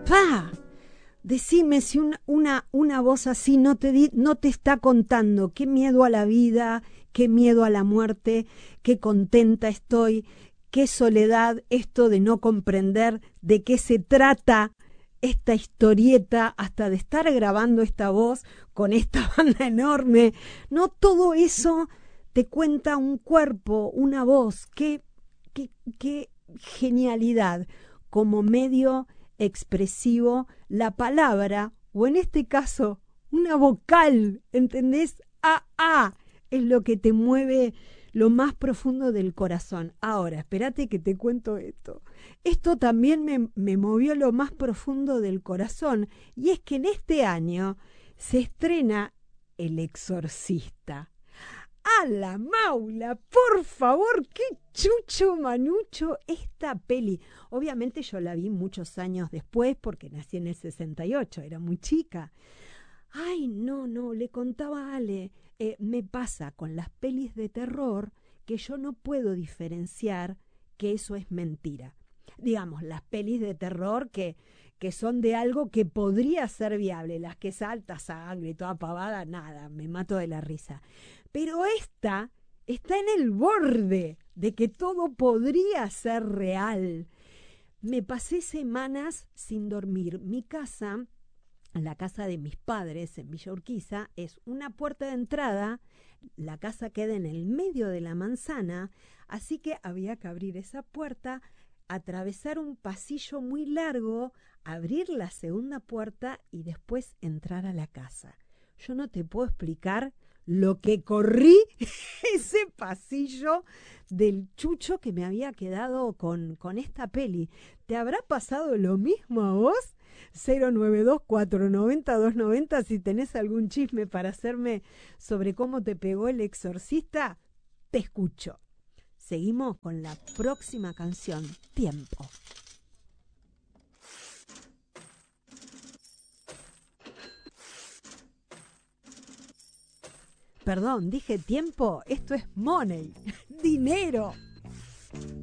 Pa, decime si una voz así no te está contando qué miedo a la vida, qué miedo a la muerte, qué contenta estoy, qué soledad, esto de no comprender de qué se trata esta historieta, hasta de estar grabando esta voz con esta banda enorme. No, todo eso te cuenta un cuerpo, una voz. Qué genialidad como medio expresivo, la palabra, o en este caso, una vocal, ¿entendés? Es lo que te mueve lo más profundo del corazón. Ahora, espérate que te cuento esto. Esto también me movió lo más profundo del corazón, y es que en este año se estrena El Exorcista. ¡A la maula! Por favor, qué chucho manucho esta peli. Obviamente yo la vi muchos años después porque nací en el 68, era muy chica. Ay, no, le contaba a Ale, me pasa con las pelis de terror que yo no puedo diferenciar que eso es mentira. Digamos, las pelis de terror que son de algo que podría ser viable, las que salta sangre, toda pavada, nada, me mato de la risa. Pero esta está en el borde de que todo podría ser real. Me pasé semanas sin dormir. Mi casa, la casa de mis padres en Villa Urquiza, es una puerta de entrada. La casa queda en el medio de la manzana, así que había que abrir esa puerta, atravesar un pasillo muy largo, abrir la segunda puerta y después entrar a la casa. Yo no te puedo explicar lo que corrí ese pasillo del chucho que me había quedado con esta peli. ¿Te habrá pasado lo mismo a vos? 092-490-290 si tenés algún chisme para hacerme sobre cómo te pegó El Exorcista, te escucho. Seguimos con la próxima canción, Tiempo. Perdón, dije tiempo, esto es money, dinero.